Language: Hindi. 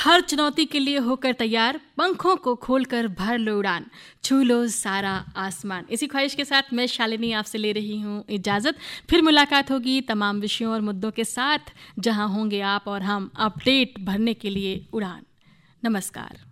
हर चुनौती के लिए होकर तैयार, पंखों को खोलकर भर लो उड़ान, छू लो सारा आसमान। इसी ख्वाहिश के साथ मैं शालिनी आपसे ले रही हूँ इजाज़त। फिर मुलाकात होगी तमाम विषयों और मुद्दों के साथ, जहाँ होंगे आप और हम अपडेट भरने के लिए उड़ान। नमस्कार।